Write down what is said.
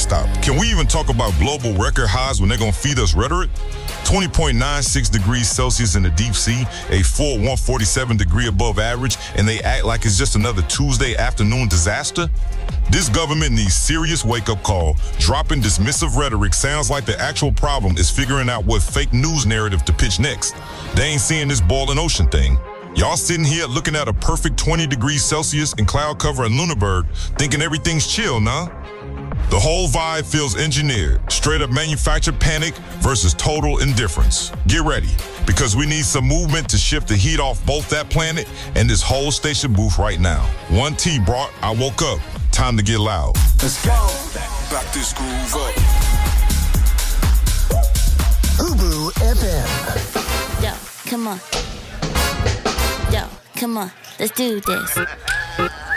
stop. Can we even talk about global record highs when they're going to feed us rhetoric? 20.96 degrees Celsius in the deep sea, a full 147 degree above average, and they act like it's just another Tuesday afternoon disaster? This government needs serious wake-up call. Dropping dismissive rhetoric sounds like the actual problem is figuring out what fake news narrative to pitch next. They ain't seeing this boiling ocean thing. Y'all sitting here looking at a perfect 20 degrees Celsius and cloud cover in Lunenburg, thinking everything's chill, nah? The whole vibe feels engineered, straight up manufactured panic versus total indifference. Get ready, because we need some movement to shift the heat off both that planet and this whole station booth right now. 1T brought, I woke up. Time to get loud. Let's go. Back this groove up. Ubu FM. Yo, come on. Yo, come on. Let's do this.